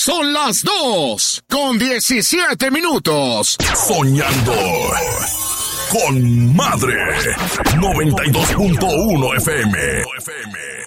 Son las 2:17. Soñando con Madre. 92.1 FM.